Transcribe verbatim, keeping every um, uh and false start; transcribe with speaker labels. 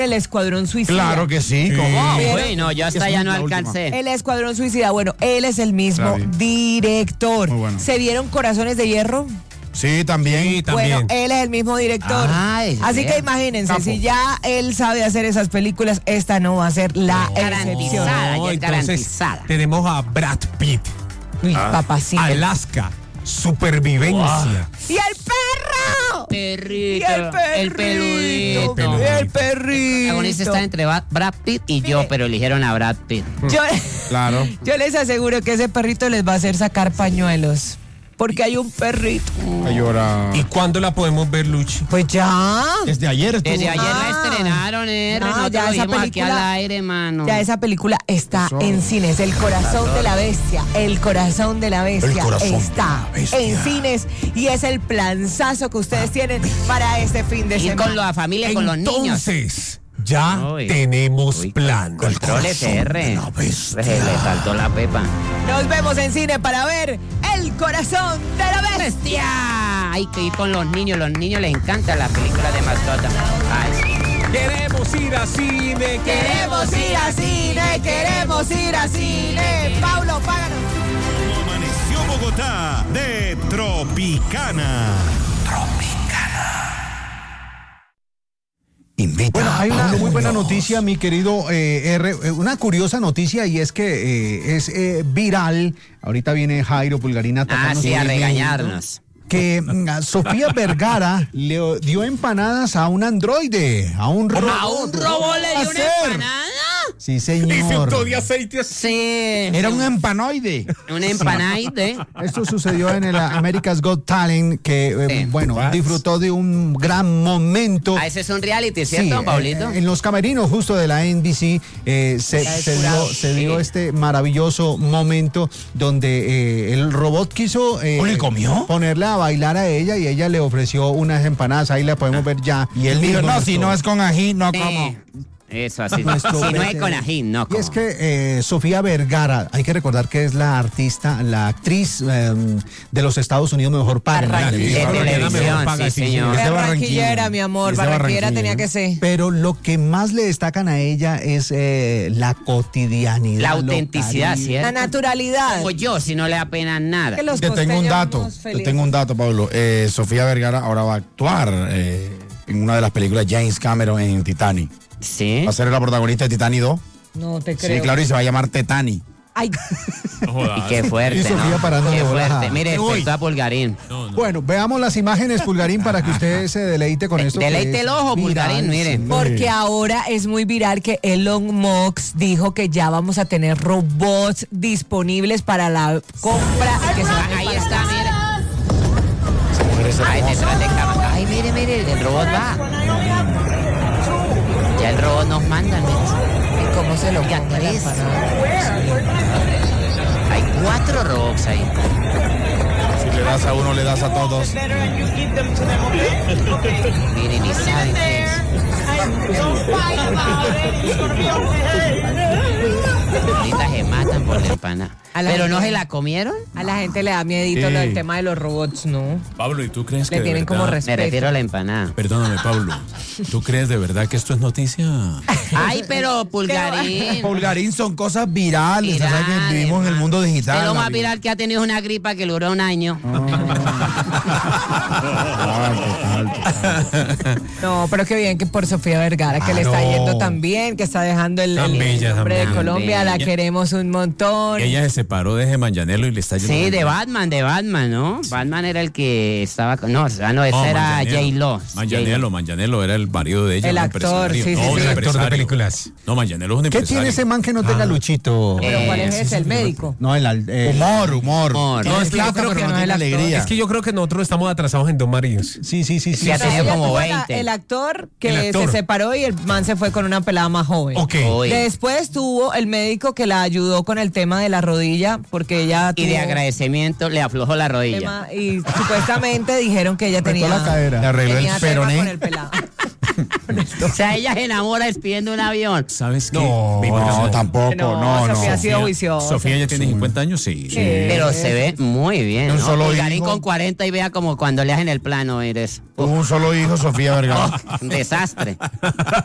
Speaker 1: El Escuadrón Suicida.
Speaker 2: Claro que sí.
Speaker 3: Sí.
Speaker 2: ¿Cómo?
Speaker 3: Bueno, yo hasta ya no alcancé.
Speaker 1: El Escuadrón Suicida, bueno, él es el mismo
Speaker 2: Claro.
Speaker 1: director.
Speaker 2: Muy bueno.
Speaker 1: ¿Se vieron Corazones de Hierro?
Speaker 2: Sí, también.
Speaker 4: Sí, también.
Speaker 1: Bueno, él es el mismo director.
Speaker 3: Ah, ¿es
Speaker 1: Así
Speaker 3: verdad?
Speaker 1: que imagínense,
Speaker 2: Capo.
Speaker 1: si ya él sabe hacer esas películas, esta no va a ser la excepción.
Speaker 3: Garantizada.
Speaker 4: No,
Speaker 3: ya es
Speaker 4: entonces
Speaker 3: garantizada.
Speaker 4: tenemos a Brad Pitt,
Speaker 1: Uy, papacito.
Speaker 4: Alaska, Supervivencia.
Speaker 1: ¡Y el perro!
Speaker 3: Perrito,
Speaker 1: ¡Y el perrito!
Speaker 3: el peludito.
Speaker 1: ¡Y el perrito!
Speaker 3: El protagonista está entre Ba- Brad Pitt y yo,
Speaker 1: Mire.
Speaker 3: pero eligieron a Brad Pitt.
Speaker 1: Yo,
Speaker 2: Claro.
Speaker 1: yo les aseguro que ese perrito les va a hacer sacar pañuelos. Porque hay un perrito.
Speaker 2: A llorar.
Speaker 4: ¿Y cuándo la podemos ver, Luchi?
Speaker 1: Pues ya.
Speaker 2: Desde ayer estuvo.
Speaker 3: Desde ayer
Speaker 1: Ah.
Speaker 3: la estrenaron, R.
Speaker 1: No,
Speaker 3: Nosotros
Speaker 1: ya
Speaker 3: lo
Speaker 1: esa
Speaker 3: dijimos aquí
Speaker 1: película-
Speaker 3: al aire, mano.
Speaker 1: Ya esa película está
Speaker 2: Eso.
Speaker 1: en cines. El corazón de la bestia. El corazón de la bestia
Speaker 2: El corazón
Speaker 1: está
Speaker 2: de la bestia.
Speaker 1: en cines. Y es el planzazo que ustedes tienen para este fin de
Speaker 3: Ir
Speaker 1: semana.
Speaker 3: con la familia, con los niños.
Speaker 4: Entonces, ya
Speaker 3: Uy.
Speaker 4: tenemos
Speaker 3: Uy,
Speaker 4: plan.
Speaker 3: Controles, R.
Speaker 2: la bestia.
Speaker 3: Se le saltó la pepa.
Speaker 1: Nos vemos en cine para ver El corazón de la bestia.
Speaker 3: ¡Bestia! Hay que ir con los niños. Los niños les encantan las películas de mascota. Ay,
Speaker 4: Queremos ir a cine.
Speaker 1: Queremos ir a cine, queremos ir a cine. Paulo, páganos.
Speaker 5: Amaneció Bogotá de Tropicana.
Speaker 2: Invita.
Speaker 6: Bueno, hay una
Speaker 2: a
Speaker 6: muy buena
Speaker 2: Muñoz.
Speaker 6: noticia, mi querido eh, R, eh, una curiosa noticia y es que eh, es eh, viral. Ahorita viene Jairo Pulgarina
Speaker 3: ah,
Speaker 6: atacando
Speaker 3: sí, a
Speaker 6: sobre-
Speaker 3: regañarnos.
Speaker 6: que mm, a Sofía Vergara le dio empanadas a un androide, a un robot.
Speaker 3: ¿A un robot le dio una
Speaker 6: Hacer.
Speaker 3: empanada?
Speaker 6: Sí,
Speaker 4: Y
Speaker 6: señor.
Speaker 4: todo de aceite.
Speaker 3: Sí.
Speaker 2: Era un empanoide.
Speaker 3: Una empanaide.
Speaker 6: Esto sucedió en el America's Got Talent, que, eh,
Speaker 3: Sí.
Speaker 6: bueno,
Speaker 2: What?
Speaker 6: disfrutó de un gran momento.
Speaker 3: Ah, ese es un reality, ¿cierto,
Speaker 6: Sí,
Speaker 3: Paulito?
Speaker 6: eh, en los camerinos justo de la N B C eh, se,
Speaker 1: Ya
Speaker 6: se
Speaker 1: descurado.
Speaker 6: dio, se dio
Speaker 3: Sí.
Speaker 6: este maravilloso momento donde eh, el robot quiso eh,
Speaker 2: ¿O le comió?
Speaker 6: ponerla a bailar a ella y ella le ofreció unas empanadas. Ahí la podemos ver ya.
Speaker 2: Y él dijo,
Speaker 6: mismo
Speaker 2: no, si
Speaker 6: nuestro-
Speaker 2: no es con ají, no como.
Speaker 3: Eh, Eso así.
Speaker 6: nuestro
Speaker 3: Si no es
Speaker 6: Brete.
Speaker 3: con ají, no
Speaker 6: Y
Speaker 3: como.
Speaker 6: es que eh, Sofía Vergara, hay que recordar que es la artista, la actriz eh, de los Estados Unidos mejor paga en la
Speaker 1: Barranquilla.
Speaker 6: televisión.
Speaker 3: De
Speaker 4: Claro,
Speaker 3: televisión,
Speaker 4: mejor paga,
Speaker 3: sí,
Speaker 4: sí,
Speaker 3: señor.
Speaker 2: Es de
Speaker 1: Es
Speaker 2: Barranquilla.
Speaker 1: barranquillera, mi amor.
Speaker 2: Es de
Speaker 1: Barranquillera
Speaker 2: Barranquilla.
Speaker 1: tenía que ser.
Speaker 6: Pero lo que más le destacan a ella es eh, la cotidianidad.
Speaker 3: La
Speaker 6: lo
Speaker 3: autenticidad,
Speaker 6: cariño.
Speaker 3: ¿cierto?
Speaker 1: La naturalidad.
Speaker 3: Como yo, si no le da pena nada.
Speaker 1: Que los
Speaker 2: Te tengo un
Speaker 1: costeños
Speaker 2: dato.
Speaker 1: somos
Speaker 2: Te
Speaker 1: felices.
Speaker 2: tengo un dato, Pablo. Eh, Sofía Vergara ahora va a actuar eh, en una de las películas de James Cameron en Titanic.
Speaker 3: Sí.
Speaker 2: Va a ser la protagonista de Titanic dos.
Speaker 1: No te creo.
Speaker 2: Sí, claro, y se va a llamar Tetani.
Speaker 1: Ay,
Speaker 3: Y qué fuerte,
Speaker 6: Y Sofía
Speaker 3: ¿no?
Speaker 6: parándole
Speaker 3: Qué
Speaker 6: bolas a-
Speaker 3: fuerte. Mire,
Speaker 2: Uy.
Speaker 3: respetó a Pulgarín.
Speaker 6: Bueno, veamos las imágenes, Pulgarín, para que usted se deleite con
Speaker 3: De-
Speaker 6: esto. que
Speaker 3: deleite
Speaker 6: es
Speaker 3: el ojo,
Speaker 6: viral,
Speaker 3: Pulgarín, mire.
Speaker 6: sí.
Speaker 1: porque ahora es muy viral que Elon Musk dijo que ya vamos a tener robots disponibles para la compra. y que se van a
Speaker 3: Ahí
Speaker 1: ir para
Speaker 3: está,
Speaker 1: la-
Speaker 3: mire.
Speaker 2: Esa mujer es
Speaker 3: Ay,
Speaker 2: hermosa.
Speaker 3: detrás de cámara. Ay, mire, mire, el robot va. Ya el robot nos manda, mire.
Speaker 1: ¿Y cómo se lo
Speaker 3: Ya
Speaker 1: come la
Speaker 3: tres.
Speaker 1: empanada?
Speaker 3: Hay cuatro robots ahí.
Speaker 2: Si le das a uno, le das a todos.
Speaker 3: Miren, y saben qué es. Ahorita se matan por la empanada.
Speaker 1: A la
Speaker 3: ¿Pero no
Speaker 1: gente-
Speaker 3: se la comieron?
Speaker 1: A la gente le da miedito
Speaker 4: Sí.
Speaker 1: lo del tema de los robots, ¿no?
Speaker 7: Pablo, ¿y tú crees que
Speaker 1: Le
Speaker 7: de
Speaker 1: tienen como
Speaker 7: verdad-
Speaker 3: Me
Speaker 1: respeto.
Speaker 3: refiero a la empanada.
Speaker 7: Perdóname, Pablo. ¿Tú crees de verdad que esto es noticia?
Speaker 3: Ay, pero Pulgarín.
Speaker 2: Pulgarín son cosas virales.
Speaker 3: Viral,
Speaker 2: ¿Sabes que vivimos en el
Speaker 3: hermano.
Speaker 2: mundo digital?
Speaker 3: Es lo más
Speaker 2: la vida.
Speaker 3: viral que ha tenido una gripa que duró un año.
Speaker 1: No, pero qué bien que por Sofía Vergara, que le está
Speaker 4: Claro.
Speaker 1: yendo tan bien, que está dejando el,
Speaker 4: Tan
Speaker 1: el
Speaker 4: bella, tan
Speaker 1: nombre de
Speaker 4: bella.
Speaker 1: Colombia, la
Speaker 3: Bella.
Speaker 1: queremos un montón.
Speaker 7: Ella se separó de Gemanjanelo y le está yendo
Speaker 3: Sí,
Speaker 7: muy
Speaker 3: de
Speaker 7: bien.
Speaker 3: Batman, de Batman, ¿no? Batman era el que estaba con... No, o sea, no, ese
Speaker 7: No,
Speaker 3: era
Speaker 7: Manganiello.
Speaker 3: J-Lo.
Speaker 7: Manganiello, Manganiello era el marido de ella.
Speaker 1: El
Speaker 7: no
Speaker 1: actor,
Speaker 7: empresario.
Speaker 1: sí, sí,
Speaker 7: no,
Speaker 1: sí.
Speaker 7: un
Speaker 1: El
Speaker 4: actor de
Speaker 7: empresario.
Speaker 4: películas.
Speaker 7: No, Manganiello es un
Speaker 6: ¿Qué
Speaker 7: empresario.
Speaker 6: tiene ese man que no tenga Luchito?
Speaker 1: ¿Pero cuál
Speaker 3: Eh,
Speaker 1: es ese? ¿El médico?
Speaker 6: No, el... al- eh,
Speaker 2: Humor, humor.
Speaker 3: Humor.
Speaker 2: No,
Speaker 4: No,
Speaker 2: es
Speaker 4: es que yo
Speaker 2: plata,
Speaker 4: creo
Speaker 2: pero
Speaker 4: que
Speaker 2: no
Speaker 1: no es
Speaker 2: tiene
Speaker 1: el actor.
Speaker 2: alegría.
Speaker 4: Es que yo creo que nosotros estamos atrasados en Don Marinos.
Speaker 6: Sí, sí, sí, sí.
Speaker 3: Ya
Speaker 6: sí.
Speaker 3: tenía
Speaker 1: Ella
Speaker 3: como
Speaker 1: tuvo la-
Speaker 3: veinte.
Speaker 1: el actor que
Speaker 4: El actor.
Speaker 1: se separó y el man se fue con una pelada más joven.
Speaker 4: Ok.
Speaker 3: Uy.
Speaker 1: Después tuvo el médico que la ayudó con el tema de la rodilla, porque ella
Speaker 3: Y de
Speaker 1: tuvo
Speaker 3: agradecimiento le aflojó la rodilla.
Speaker 1: tema y supuestamente dijeron que ella
Speaker 6: Apretó
Speaker 1: tenía
Speaker 6: la cadera.
Speaker 2: Le arregló
Speaker 1: tenía
Speaker 2: el
Speaker 1: tema
Speaker 2: peroné.
Speaker 1: con el pelado.
Speaker 3: O sea, ella se enamora despidiendo un avión.
Speaker 7: ¿Sabes qué?
Speaker 4: No,
Speaker 7: Mi
Speaker 2: No,
Speaker 7: persona-
Speaker 2: tampoco,
Speaker 1: No,
Speaker 2: no, no.
Speaker 1: Sofía ha sido juiciosa.
Speaker 7: Sofía ya tiene cincuenta años, sí.
Speaker 1: Sí.
Speaker 3: Pero se ve muy bien,
Speaker 2: Un
Speaker 3: ¿no?
Speaker 2: solo
Speaker 3: Pulgarín
Speaker 2: hijo.
Speaker 3: con cuarenta y vea como cuando le hacen el plano, eres
Speaker 2: Tuvo un solo hijo, Sofía Vergara.
Speaker 3: un desastre.